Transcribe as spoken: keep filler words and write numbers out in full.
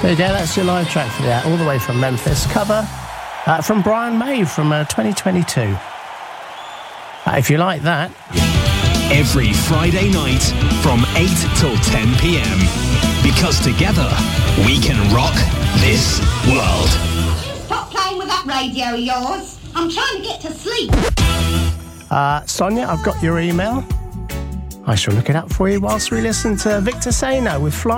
There you go, that's your live track for that, all the way from Memphis. Cover uh, from Brian May from uh, twenty twenty-two. Uh, if you like that. Every Friday night from eight till ten p.m. Because together we can rock this world. Stop playing with that radio of yours. I'm trying to get to sleep. Uh, Sonia, I've got your email. I shall look it up for you whilst we listen to Victor Saino with Fly.